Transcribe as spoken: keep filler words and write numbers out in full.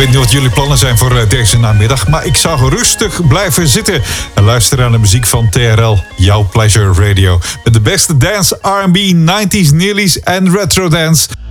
weet niet wat jullie plannen zijn voor uh, deze namiddag, maar ik zou rustig blijven zitten en luisteren naar de muziek van T R L, jouw Pleasure Radio. Met de beste dance, R en B, nineties, nillies en retro dance.